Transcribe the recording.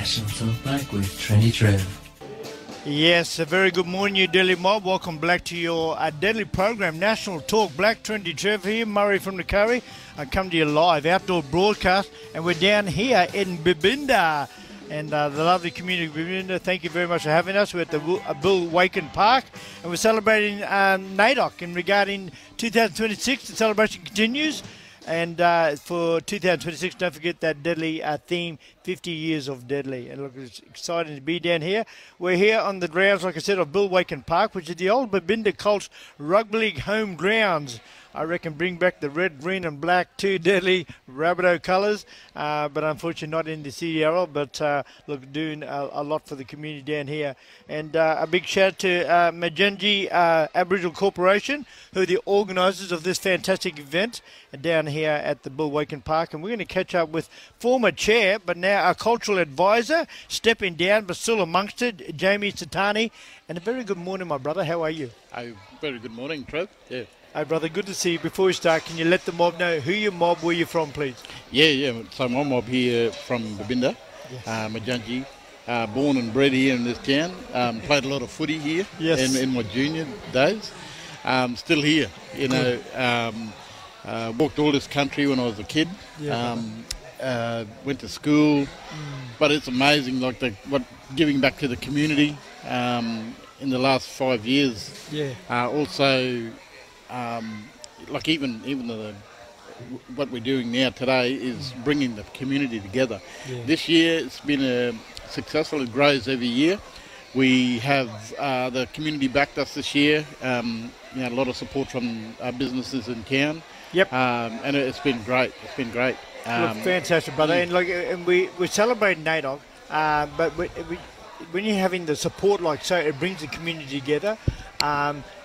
National Talk Black with Trendy Trev. Yes, a very good morning, you Delhi mob. Welcome back to your Deadly program, National Talk Black. Trendy Trev here, Murray from the Curry. I come to you live, outdoor broadcast, and we're down here in Babinda. And the lovely community of Babinda, thank you very much for having us. We're at the Bill Waken Park, and we're celebrating NAIDOC. And regarding 2026, the celebration continues. And for 2026, don't forget that Deadly theme, 50 years of Deadly. And look, it's exciting to be down here. We're here on the grounds, like I said, of Bill Waken Park, which is the old Babinda Colts Rugby League home grounds. I reckon bring back the red, green and black, two Deadly Rabbitoh colours, but unfortunately not in the CDRL, but look, doing a lot for the community down here. And a big shout out to Majanji Aboriginal Corporation, who are the organisers of this fantastic event down here at the Bill Waken Park. And we're going to catch up with former chair, but now our cultural advisor, stepping down, but still amongst it, Jamie Satani. And a very good morning, my brother. How are you? Oh, very good morning, Trev. Yeah. Hey, brother, good to see you. Before we start, can you let the mob know who your mob, where you're from, please? Yeah. So my mob here from Babinda, yes. Majanji, born and bred here in this town. Played a lot of footy here in my junior days. Still here, you know. Walked all this country when I was a kid. Went to school, but it's amazing, like what giving back to the community in the last 5 years. Yeah. Also. Like even what we're doing now today is bringing the community together. Yeah. This year it's been successful. It grows every year. We have the community backed us this year. A lot of support from businesses in town. Yep. And it's been great. It's been great. Look, fantastic, brother. And we're celebrating NAIDOC, but when you're having the support like so, it brings the community together.